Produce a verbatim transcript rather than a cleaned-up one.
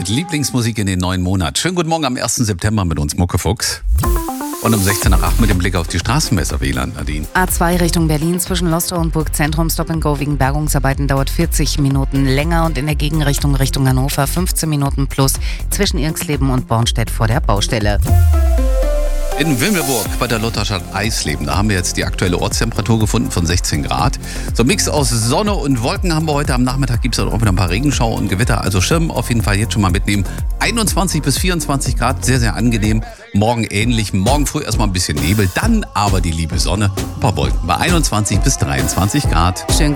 mit Lieblingsmusik in den neuen Monat. Schönen guten Morgen am ersten September mit uns, Muckefuchs. Und um sechzehn nach acht mit dem Blick auf die Straßenmesser, W L A N, Nadine. A zwei Richtung Berlin zwischen Lostrow und Burgzentrum Stop and Go wegen Bergungsarbeiten dauert vierzig Minuten länger und in der Gegenrichtung Richtung Hannover fünfzehn Minuten plus zwischen Irxleben und Bornstedt vor der Baustelle. In Wimmelburg bei der Lutherstadt Eisleben, da haben wir jetzt die aktuelle Ortstemperatur gefunden von sechzehn Grad. So ein Mix aus Sonne und Wolken haben wir heute. Am Nachmittag gibt es auch wieder ein paar Regenschauer und Gewitter. Also Schirm auf jeden Fall jetzt schon mal mitnehmen. einundzwanzig bis vierundzwanzig Grad, sehr, sehr angenehm. Morgen ähnlich. Morgen früh erstmal ein bisschen Nebel, dann aber die liebe Sonne. Ein paar Wolken bei einundzwanzig bis dreiundzwanzig Grad. Schön